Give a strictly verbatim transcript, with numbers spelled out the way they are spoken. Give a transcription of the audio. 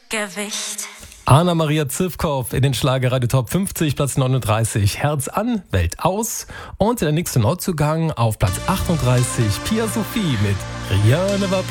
Gewicht. Anna-Maria Zivkow in den Schlagerradio Top fünfzig, Platz neununddreißig. Herz an, Welt aus. Und der nächste Neuzugang auf Platz achtunddreißig, Pia Sophie mit Rien ne va